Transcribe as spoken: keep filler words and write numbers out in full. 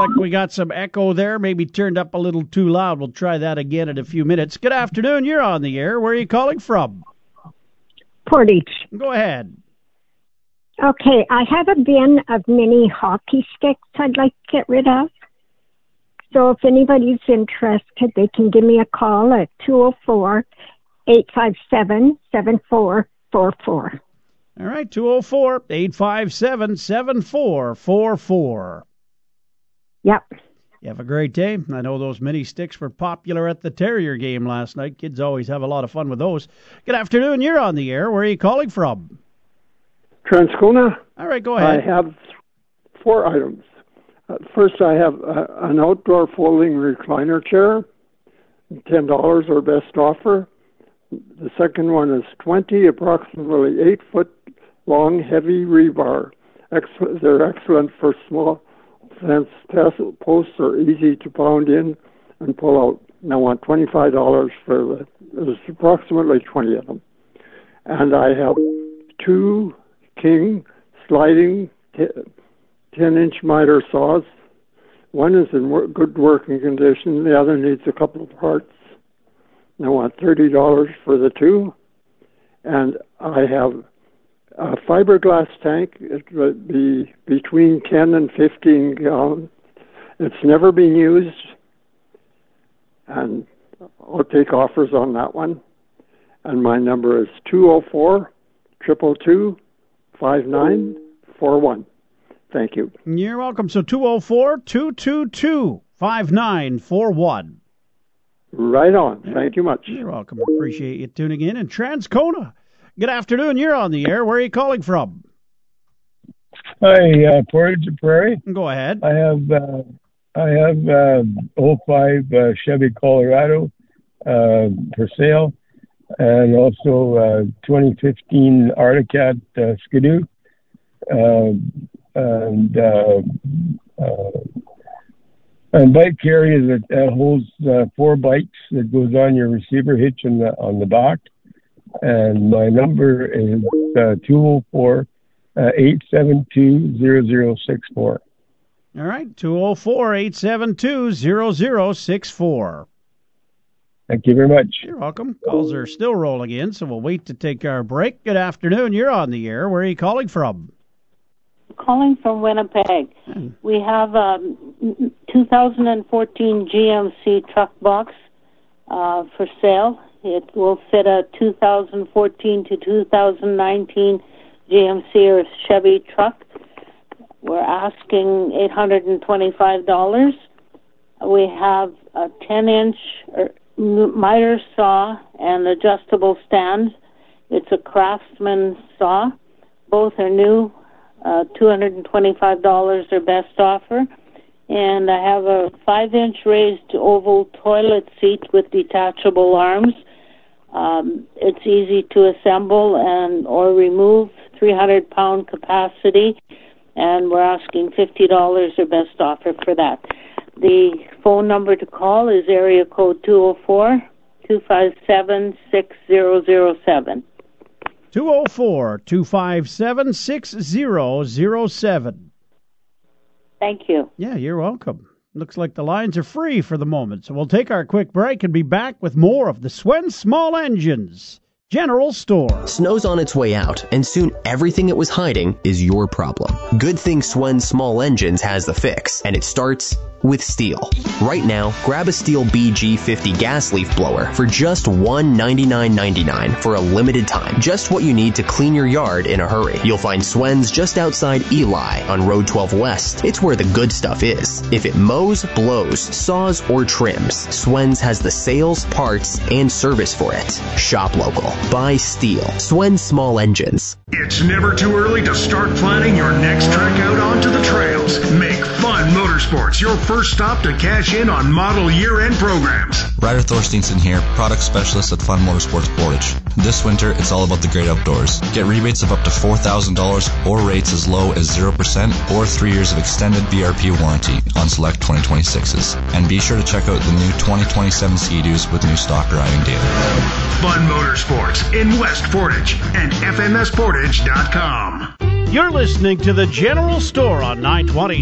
like we got some echo there, maybe turned up a little too loud. We'll try that again in a few minutes. Good afternoon, you're on the air. Where are you calling from? Portage. Go ahead. Okay, I have a bin of mini hockey sticks I'd like to get rid of. So if anybody's interested, they can give me a call at two oh four, eight five seven, seven four four four. All right, two oh four, eight five seven, seven four four four. Yep. You have a great day. I know those mini sticks were popular at the Terrier game last night. Kids always have a lot of fun with those. Good afternoon, you're on the air. Where are you calling from? Transcona. All right, go ahead. I have four items. Uh, first, I have uh, an outdoor folding recliner chair, ten dollars or best offer. The second one is twenty, approximately eight foot long, heavy rebar. Excellent, they're excellent for small fence posts, are easy to pound in and pull out. And I want twenty-five dollars for the, there's approximately twenty of them. And I have two King sliding ten-inch miter saws. One is in wor- good working condition. The other needs a couple of parts. And I want thirty dollars for the two. And I have a fiberglass tank. It would be between ten and fifteen gallons. It's never been used. And I'll take offers on that one. And my number is two oh four, two two two, five nine four one. Thank you. You're welcome. So two oh four, two two two, five nine four one. Right on. Thank you much. You're welcome. Appreciate you tuning in. And Transcona, good afternoon. You're on the air. Where are you calling from? Hi, uh, Portage Prairie. Go ahead. I have uh, I have uh, oh five uh, Chevy Colorado uh, for sale, and also uh, twenty fifteen Arctic Cat uh, Skidoo, uh, and uh, uh, and bike carrier that, that holds uh, four bikes that goes on your receiver hitch on the on the back, and my number is uh, two oh four, eight seven two, zero zero six four. All right, two oh four, eight seven two, zero zero six four. Thank you very much. You're welcome. Calls are still rolling in, so we'll wait to take our break. Good afternoon. You're on the air. Where are you calling from? Calling from Winnipeg. Hmm. We have a two thousand fourteen G M C truck box uh, for sale. It will fit a two thousand fourteen to two thousand nineteen G M C or Chevy truck. We're asking eight hundred twenty-five dollars. We have a ten-inch miter saw and adjustable stand. It's a Craftsman saw. Both are new. Uh, two hundred twenty-five dollars their best offer. And I have a five-inch raised oval toilet seat with detachable arms. Um, it's easy to assemble and or remove, three hundred pound capacity, and we're asking fifty dollars their best offer for that. The phone number to call is area code two oh four, two five seven, six zero zero seven. two oh four, two five seven, six zero zero seven. Thank you. Yeah, you're welcome. Looks like the lines are free for the moment, so we'll take our quick break and be back with more of the Swen Small Engines General Store. Snow's on its way out, and soon everything it was hiding is your problem. Good thing Swen Small Engines has the fix, and it starts with STIHL. Right now, grab a STIHL B G fifty gas leaf blower for just one hundred ninety-nine ninety-nine for a limited time. Just what you need to clean your yard in a hurry. You'll find Swen's just outside Eli on Road twelve West. It's where the good stuff is. If it mows, blows, saws, or trims, Swen's has the sales, parts, and service for it. Shop local. Buy STIHL. Swen Small Engines. It's never too early to start planning your next trek out onto the trails. Make Fun Motorsports your first stop to cash in on model year-end programs. Ryder Thorsteinson here, product specialist at Fun Motorsports Portage. This winter, it's all about the great outdoors. Get rebates of up to four thousand dollars or rates as low as zero percent or three years of extended B R P warranty on select twenty twenty-sixes. And be sure to check out the new twenty twenty-seven Sea-Doos with new stock arriving daily. Fun Motorsports in West Portage and F M S Portage dot com. You're listening to The General Store on nine twenty